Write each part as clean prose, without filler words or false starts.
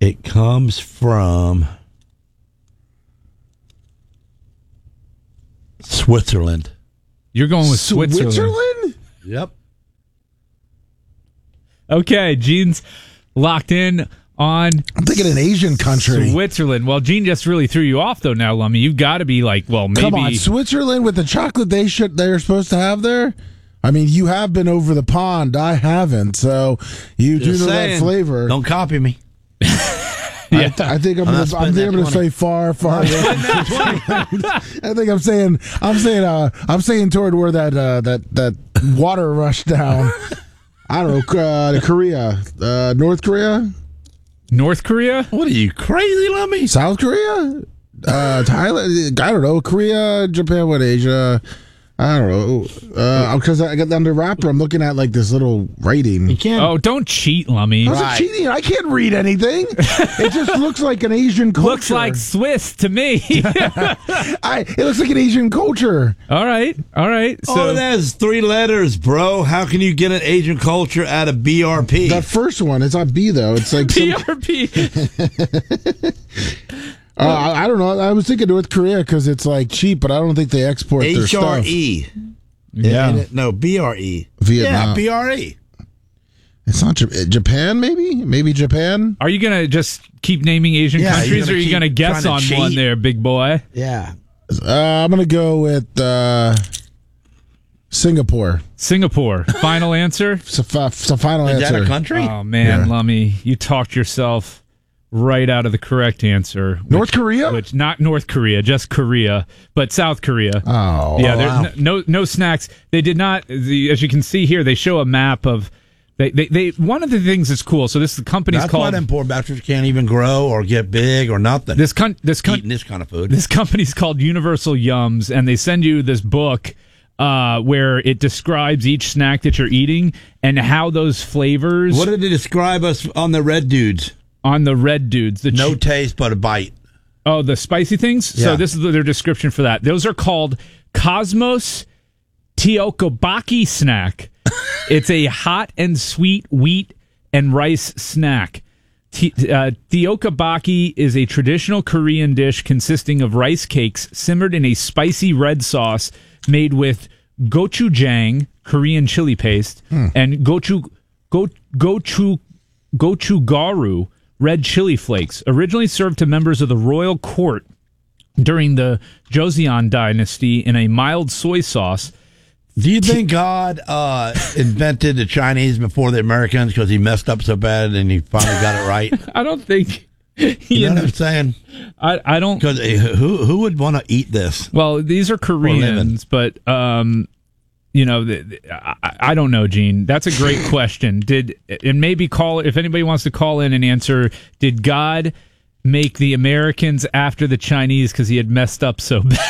It comes from Switzerland. You're going with Switzerland? Yep. Okay, Gene's locked in on. I'm thinking an Asian country. Switzerland. Well, Gene just really threw you off, though, now, Lummy. You've got to be like, well, maybe. Come on, Switzerland with the chocolate they're supposed to have there? I mean, you have been over the pond. I haven't. So you do know that flavor. Don't copy me. Yeah. I think I'm going to say far away. I think I'm saying toward where that water rushed down. I don't know, Korea, North Korea. North Korea? What are you, crazy, Lummy? South Korea, Thailand. I don't know, Korea, Japan, what, Asia. I don't know, because I got under wrapper. I'm looking at like this little writing. You can't. Oh, don't cheat, Lummy. How's it cheating? I can't read anything. It just looks like an Asian culture. Looks like Swiss to me. It looks like an Asian culture. All right. So that is 3 letters, bro. How can you get an Asian culture out of BRP? That first one, it's not B though. It's like BRP. I don't know. I was thinking North Korea because it's like cheap, but I don't think they export their stuff. HRE. Yeah. No, BRE. Vietnam. Yeah, BRE. It's not Japan, maybe? Maybe Japan? Are you going to just keep naming Asian countries, or are you going to guess on one there, big boy? Yeah. I'm going to go with Singapore. Singapore. Final answer? It's a final answer. Is that a country? Oh, man, Lummy, you talked yourself right out of the correct answer. North Korea? Which not North Korea, just Korea, but South Korea. Oh, yeah. Wow. There's no snacks. They did not. As you can see here, they show a map of. They one of the things that's cool. So this company's That's called. why them poor bastards can't even grow or get big or nothing. Eating this kind of food. This company's called Universal Yums, and they send you this book. Where it describes each snack that you're eating and how those flavors. What did it describe us on the Red Dudes? On the Red Dudes. No taste but a bite. Oh, the spicy things? Yeah. So this is their description for that. Those are called Cosmos Teokbokki snack. It's a hot and sweet wheat and rice snack. Teokbokki is a traditional Korean dish consisting of rice cakes simmered in a spicy red sauce made with gochujang, Korean chili paste, and gochugaru, red chili flakes. Originally served to members of the royal court during the Joseon dynasty in a mild soy sauce. Do you think God invented the Chinese before the Americans because he messed up so bad and he finally got it right? I don't think. You know what I'm saying? I don't. Because who would want to eat this? Well, these are Koreans, but I don't know, Gene. That's a great question. If anybody wants to call in and answer, did God make the Americans after the Chinese because he had messed up so bad?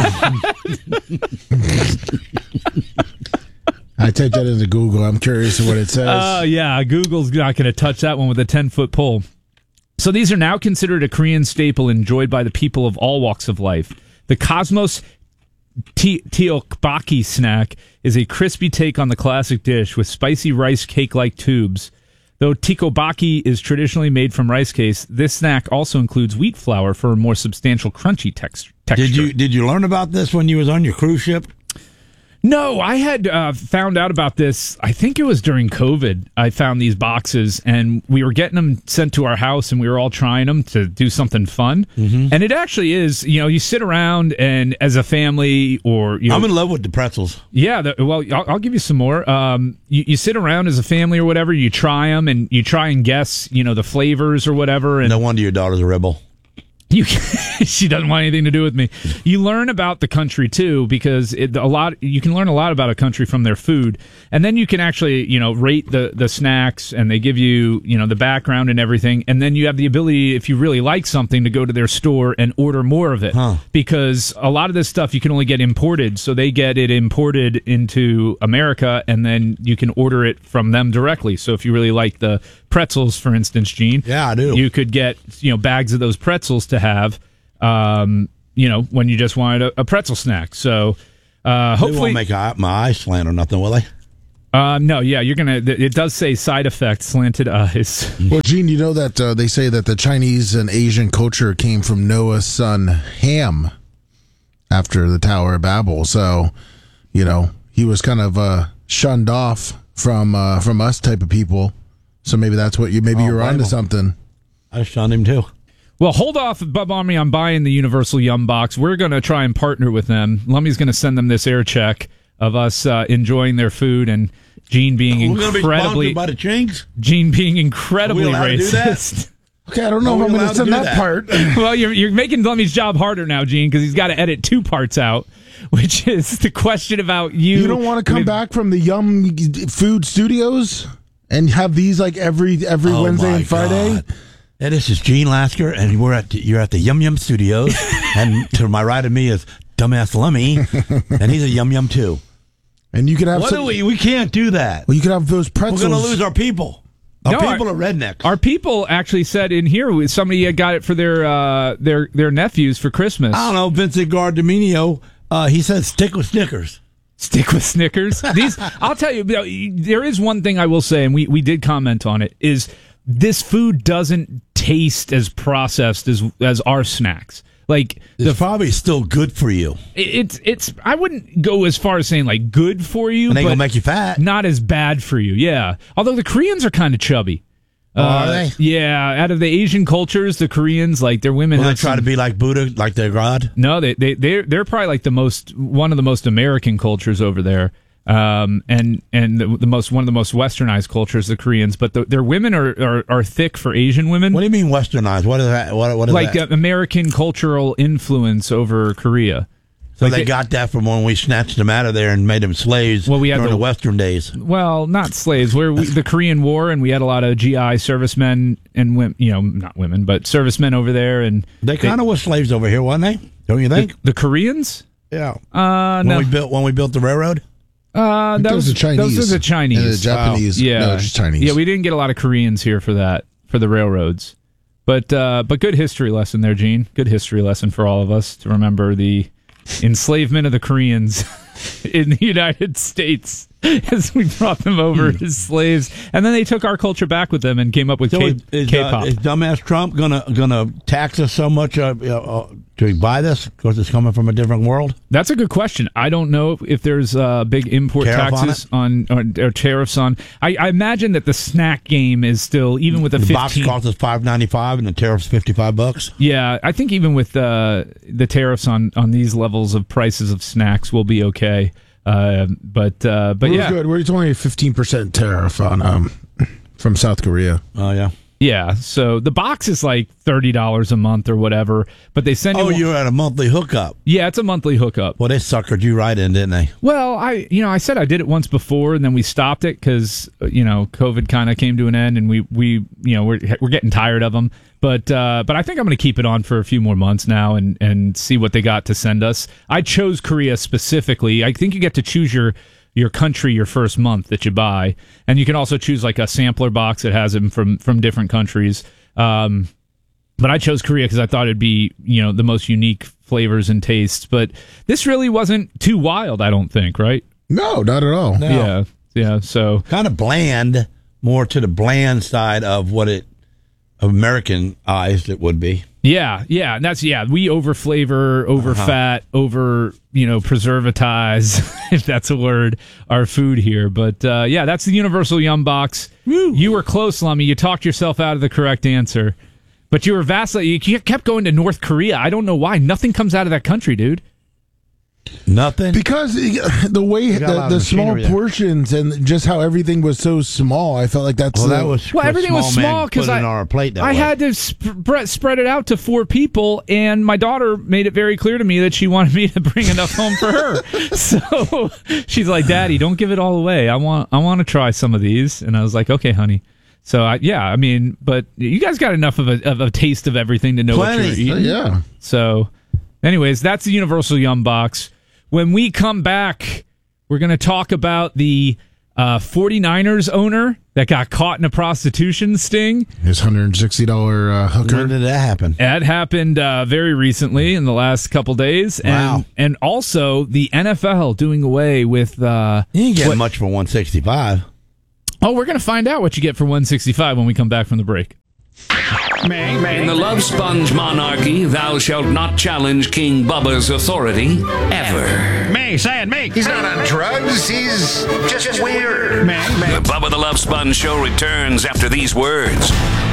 I typed that into Google. I'm curious what it says. Oh, yeah. Google's not going to touch that one with a 10-foot pole. So these are now considered a Korean staple enjoyed by the people of all walks of life. The Cosmos Teokbokki snack is a crispy take on the classic dish with spicy rice cake-like tubes. Though teokbokki is traditionally made from rice cakes, this snack also includes wheat flour for a more substantial crunchy texture. Did you learn about this when you was on your cruise ship? No, I had found out about this, I think it was during COVID. I found these boxes, and we were getting them sent to our house, and we were all trying them to do something fun. Mm-hmm. And it actually is, you sit around, and as a family, or... I'm in love with the pretzels. Yeah, I'll give you some more. You sit around as a family or whatever, you try them, and you try and guess, the flavors or whatever. And no wonder your daughter's a rebel. She doesn't want anything to do with me. You learn about the country too, because you can learn a lot about a country from their food, and then you can actually rate the snacks, and they give you the background and everything, and then you have the ability, if you really like something, to go to their store and order more of it. Because a lot of this stuff you can only get imported, so they get it imported into America, and then you can order it from them directly. So if you really like the pretzels, for instance, Gene, yeah, I do. You could get bags of those pretzels to have, when you just wanted a pretzel snack. So hopefully, they won't make my eyes slant or nothing, will they? No, yeah, you're gonna. It does say side effect, slanted eyes. Well, Gene, you know that they say that the Chinese and Asian culture came from Noah's son Ham after the Tower of Babel. So, he was kind of shunned off from us type of people. So maybe that's what you're onto something. I shunned him too. Well, hold off, Bub Army, on buying the Universal Yum Box. We're going to try and partner with them. Lummy's going to send them this air check of us enjoying their food and Gene being incredibly by the Chinks. Gene being incredibly racist. Okay, I don't know if I'm going to send that part. Well, you're making Lummy's job harder now, Gene, because he's got to edit 2 parts out, which is the question about you. You don't want to come back from the Yum Food Studios and have these like every Wednesday and Friday? God. And this is Gene Lasker, and you're at the Yum Yum Studios, and to my right of me is Dumbass Lummy, and he's a Yum Yum too. And you can have we can't do that. Well, you can have those pretzels. We're going to lose our people. Our people are rednecks. Our people actually said in here somebody had got it for their nephews for Christmas. I don't know, Vincent Gardemino. He said stick with Snickers. Stick with Snickers. These, I'll tell you, there is one thing I will say, and we did comment on it, is this food doesn't taste as processed as our snacks. Like it's probably still good for you. It's I wouldn't go as far as saying like good for you, and they but gonna make you fat. Not as bad for you, yeah. Although the Koreans are kind of chubby. Are they? Yeah, out of the Asian cultures, the Koreans, like their women. Will they try to be like Buddha, like their god? No, they're probably like one of the most American cultures over there. And one of the most westernized cultures, the Koreans, but their women are thick for Asian women. What do you mean westernized? What is that? What is like that? American cultural influence over Korea. So they got that from when we snatched them out of there and made them slaves during the Western days. Well, not slaves. The Korean War, and we had a lot of GI servicemen and women, not women, but servicemen over there, and they kind of were slaves over here, weren't they? Don't you think? The Koreans? Yeah. No. When we built the railroad. Those are Chinese. Those are the Chinese. And the Japanese. Yeah. No, just Chinese. Yeah, we didn't get a lot of Koreans here for the railroads. But good history lesson there, Gene. Good history lesson for all of us to remember the enslavement of the Koreans in the United States as we brought them over as slaves, and then they took our culture back with them and came up with K-pop. Is dumbass Trump gonna tax us so much to buy this because it's coming from a different world? That's a good question. I don't know if there's big import taxes on or tariffs on. I imagine that the snack game is still, even with the box costs us $5.95 and the tariffs $55. Yeah, I think even with the tariffs on these levels of prices of snacks, we'll be okay. But yeah, good. It's only a 15% tariff on from South Korea. Oh yeah. Yeah, so the box is like $30 a month or whatever, but they send you. Oh, you're at a monthly hookup. Yeah, it's a monthly hookup. Well, they suckered you right in, didn't they? Well, I said I did it once before, and then we stopped it because COVID kind of came to an end, and we're getting tired of them. But I think I'm going to keep it on for a few more months now and see what they got to send us. I chose Korea specifically. I think you get to choose your country your first month that you buy, and you can also choose like a sampler box that has them from different countries. But I chose Korea because I thought it'd be the most unique flavors and tastes. But this really wasn't too wild, I don't think, right? No, not at all. No. Yeah. So kind of bland, more to the bland side of what it Americanized it would be. Yeah, and that's we over flavor, over fat, over preservatize, if that's a word, our food here. But that's the Universal Yum Box. Woo. You were close, Lummy. You talked yourself out of the correct answer, but you were vastly. You kept going to North Korea. I don't know why. Nothing comes out of that country, dude. Nothing, because the way the small portions and just how everything was so small, I felt like everything was small because I had to spread it out to 4 people, and my daughter made it very clear to me that she wanted me to bring enough home for her. So she's like, "Daddy, don't give it all away. I want to try some of these." And I was like, "Okay, honey." So but you guys got enough of a taste of everything to know what you're eating. Yeah. So. Anyways, that's the Universal Yum Box. When we come back, we're going to talk about the 49ers owner that got caught in a prostitution sting. His $160 hooker. When did that happen? That happened very recently in the last couple days. Wow. And also the NFL doing away with... You didn't get much for 165. Oh, we're going to find out what you get for 165 when we come back from the break. In the Love Sponge monarchy, thou shalt not challenge King Bubba's authority ever. Me, say it, me. He's not on drugs. He's just weird. The Bubba the Love Sponge show returns after these words.